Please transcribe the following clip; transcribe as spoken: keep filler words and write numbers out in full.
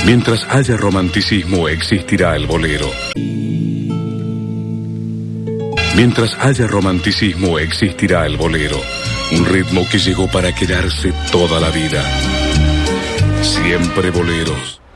Mientras haya romanticismo, existirá el bolero. Mientras haya romanticismo, existirá el bolero. Un ritmo que llegó para quedarse toda la vida. Siempre boleros.